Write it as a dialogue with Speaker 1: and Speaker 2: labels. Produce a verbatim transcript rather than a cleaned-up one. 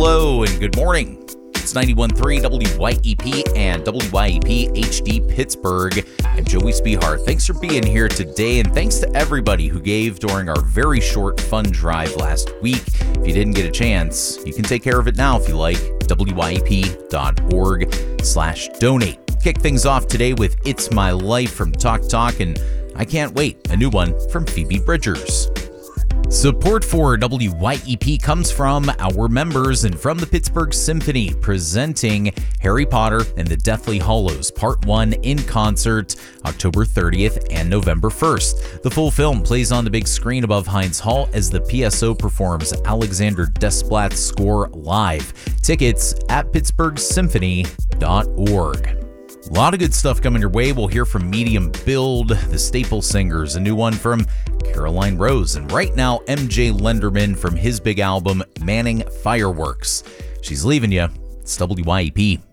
Speaker 1: Hello and good morning. It's ninety-one point three W Y E P and W Y E P H D Pittsburgh. I'm Joey Spihar. Thanks for being here today, and thanks to everybody who gave during our very short fund drive last week. If you didn't get a chance, you can take care of it now if you like. W Y E P dot org slash donate. Kick things off today with It's My Life from Talk Talk, and I Can't Wait, a new one from Phoebe Bridgers. Support for W Y E P comes from our members and from the Pittsburgh Symphony, presenting Harry Potter and the Deathly Hallows Part one in concert October thirtieth and November first. The full film plays on the big screen above Heinz Hall as the P S O performs Alexander Desplat's score live. Tickets at pittsburgh symphony dot org. A lot of good stuff coming your way. We'll hear from Medium Build, the Staple Singers, a new one from Caroline Rose, and right now M J Lenderman from his big album Manning Fireworks. She's leaving you. It's W Y E P.